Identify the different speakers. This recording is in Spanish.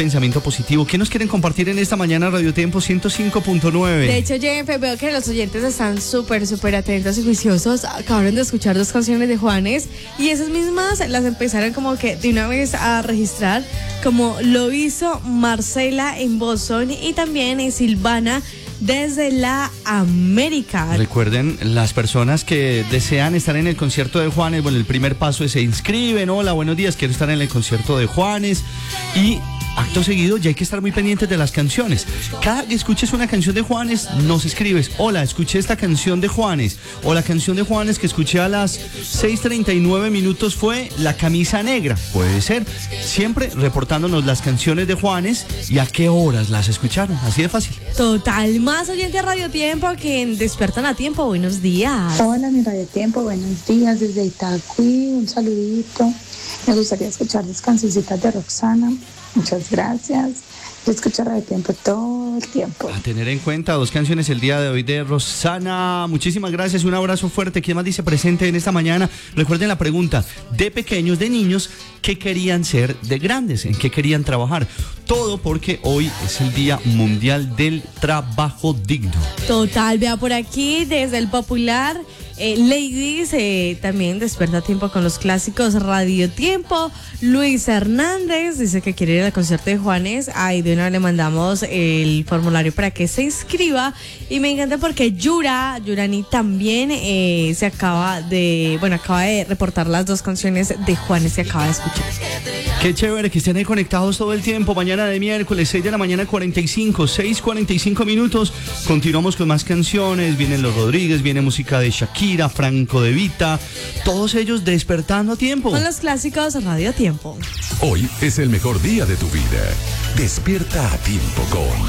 Speaker 1: pensamiento positivo. ¿Qué nos quieren compartir en esta mañana Radio Tiempo 105.9?
Speaker 2: De hecho, Jennifer, veo que los oyentes están súper atentos y juiciosos. Acabaron de escuchar 2 canciones de Juanes y esas mismas las empezaron como que de una vez a registrar, como lo hizo Marcela en Boston y también Silvana desde la América.
Speaker 1: Recuerden, las personas que desean estar en el concierto de Juanes, bueno, el primer paso es se inscriben. Hola, buenos días, quiero estar en el concierto de Juanes. Y acto seguido ya hay que estar muy pendientes de las canciones. Cada que escuches una canción de Juanes, nos escribes: hola, escuché esta canción de Juanes, o la canción de Juanes que escuché a las 6:39 minutos fue La Camisa Negra. Puede ser, siempre reportándonos las canciones de Juanes y a qué horas las escucharon, así de fácil.
Speaker 2: Total, más oyente de Radio Tiempo que despiertan a tiempo. Buenos días.
Speaker 3: Hola, mi Radio Tiempo, buenos días desde Itagüí, un saludito. Me gustaría escuchar 2 cancioncitas de Roxana. Muchas gracias. Yo escucho Radio Tiempo todo el tiempo.
Speaker 1: A tener en cuenta 2 canciones el día de hoy de Roxana. Muchísimas gracias, un abrazo fuerte. ¿Quién más dice presente en esta mañana? Recuerden la pregunta: de pequeños, de niños, ¿qué querían ser de grandes? ¿En qué querían trabajar? Todo porque hoy es el Día Mundial del Trabajo Digno.
Speaker 2: Total, vea por aquí desde el Popular. Ladies, también despierta a tiempo con los clásicos Radio Tiempo. Luis Hernández dice que quiere ir al concierto de Juanes. Ahí de una vez le mandamos el formulario para que se inscriba. Y me encanta porque Yurani también acaba de reportar las 2 canciones de Juanes que acaba de escuchar.
Speaker 1: Qué chévere que estén ahí conectados todo el tiempo. Mañana de miércoles, 6 de la mañana, 6:45 minutos. Continuamos con más canciones. Vienen Los Rodríguez, viene música de Shakira, Franco De Vita. Todos ellos despertando a tiempo.
Speaker 2: Con los clásicos Radio Tiempo.
Speaker 4: Hoy es el mejor día de tu vida. Despierta a tiempo con